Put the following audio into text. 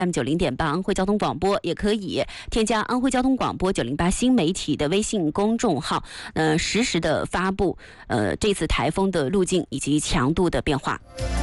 FM90.8安徽交通广播，也可以添加安徽交通广播908新媒体的微信公众号，实时的发布这次台风的路径以及强度的变化。